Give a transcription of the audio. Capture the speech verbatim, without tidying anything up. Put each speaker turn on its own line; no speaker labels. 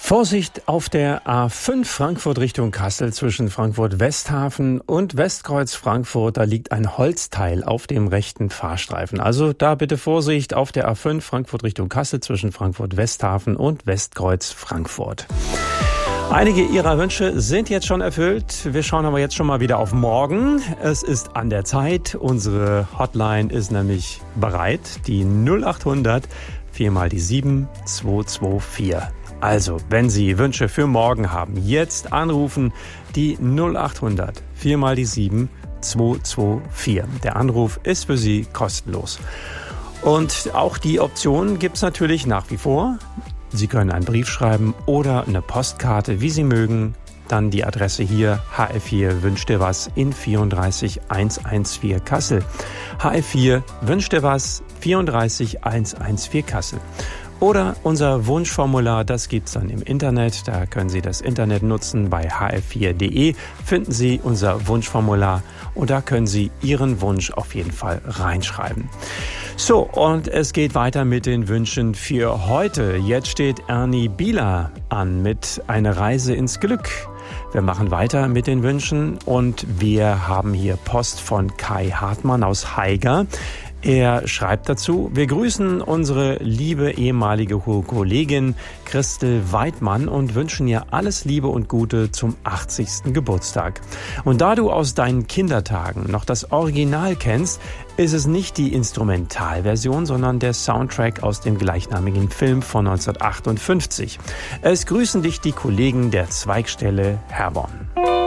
Vorsicht auf der A fünf Frankfurt Richtung Kassel zwischen Frankfurt-Westhafen und Westkreuz Frankfurt. Da liegt ein Holzteil auf dem rechten Fahrstreifen. Also da bitte Vorsicht auf der A fünf Frankfurt Richtung Kassel zwischen Frankfurt-Westhafen und Westkreuz Frankfurt. Einige Ihrer Wünsche sind jetzt schon erfüllt. Wir schauen aber jetzt schon mal wieder auf morgen. Es ist an der Zeit. Unsere Hotline ist nämlich bereit. Die null acht hundert vier mal die sieben zwei zwei vier. Also, wenn Sie Wünsche für morgen haben, jetzt anrufen, die null acht hundert vier mal die sieben zwei zwei vier. Der Anruf ist für Sie kostenlos. Und auch die Option gibt's natürlich nach wie vor. Sie können einen Brief schreiben oder eine Postkarte, wie Sie mögen. Dann die Adresse hier, H F vier Wünsch dir was in vierunddreißig hundertvierzehn Kassel. H F vier Wünsch dir was, vierunddreißig hundertvierzehn Kassel. Oder unser Wunschformular, das gibt's dann im Internet. Da können Sie das Internet nutzen. Bei h f vier punkt de finden Sie unser Wunschformular und da können Sie Ihren Wunsch auf jeden Fall reinschreiben. So, und es geht weiter mit den Wünschen für heute. Jetzt steht Ernie Bieler an mit Eine Reise ins Glück. Wir machen weiter mit den Wünschen und wir haben hier Post von Kai Hartmann aus Haiger. Er schreibt dazu: Wir grüßen unsere liebe ehemalige hohe Kollegin Christel Weidmann und wünschen ihr alles Liebe und Gute zum achtzigsten Geburtstag. Und da du aus deinen Kindertagen noch das Original kennst, ist es nicht die Instrumentalversion, sondern der Soundtrack aus dem gleichnamigen Film von neunzehnhundertachtundfünfzig. Es grüßen dich die Kollegen der Zweigstelle Herborn.